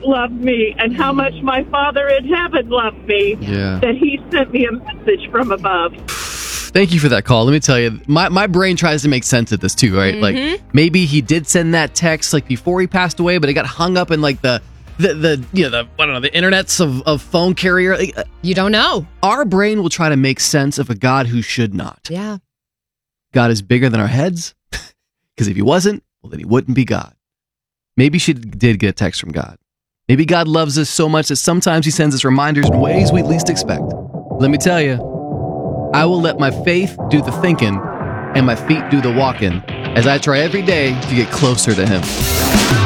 loved me and how much my Father in heaven loved me, that he sent me a message from above. Thank you for that call. Let me tell you, my brain tries to make sense of this too, right? Like maybe he did send that text like before he passed away, but it got hung up in like the I don't know, the internets of phone carrier. You don't know. Our brain will try to make sense of a God who should not. Yeah. God is bigger than our heads, because if he wasn't, well, then he wouldn't be God. Maybe she did get a text from God. Maybe God loves us so much that sometimes he sends us reminders in ways we least expect. Let me tell you, I will let my faith do the thinking and my feet do the walking as I try every day to get closer to him.